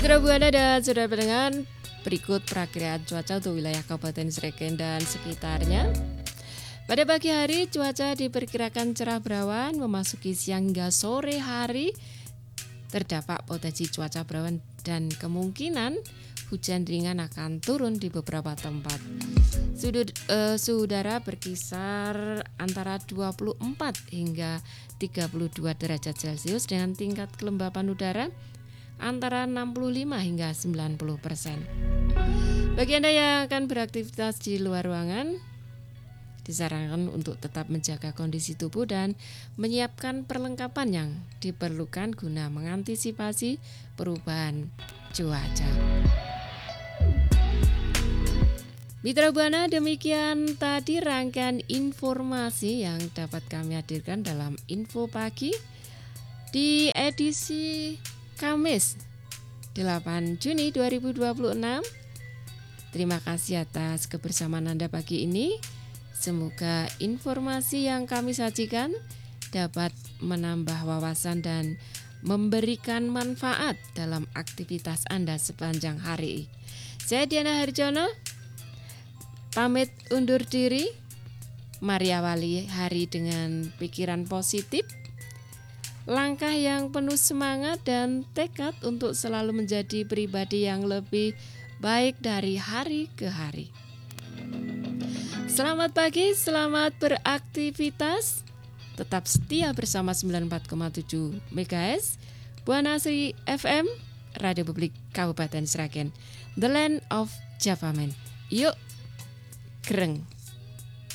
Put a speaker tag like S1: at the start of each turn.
S1: Mitra Buana dan saudara pendengar, berikut perakiraan cuaca untuk wilayah Kabupaten Sragen dan sekitarnya. Pada pagi hari cuaca diperkirakan cerah berawan, memasuki siang hingga sore hari terdapat potensi cuaca berawan dan kemungkinan hujan ringan akan turun di beberapa tempat. Suhu udara berkisar antara 24 hingga 32 derajat Celcius dengan tingkat kelembapan udara antara 65 hingga 90%. Bagi Anda yang akan beraktivitas di luar ruangan, disarankan untuk tetap menjaga kondisi tubuh dan menyiapkan perlengkapan yang diperlukan guna mengantisipasi perubahan cuaca. Mitra Buana, demikian tadi rangkaian informasi yang dapat kami hadirkan dalam Info Pagi di edisi Kamis 8 Juni 2026. Terima kasih atas kebersamaan Anda pagi ini. Semoga informasi yang kami sajikan dapat menambah wawasan dan memberikan manfaat dalam aktivitas Anda sepanjang hari. Saya Diana Harjono, pamit undur diri. Mari awali hari dengan pikiran positif, langkah yang penuh semangat dan tekad untuk selalu menjadi pribadi yang lebih baik dari hari ke hari. Selamat pagi, selamat beraktivitas. Tetap setia bersama 94,7 MHz Buana Sri FM, Radio Publik Kabupaten Sragen, The Land of Java Man. Yuk, greng.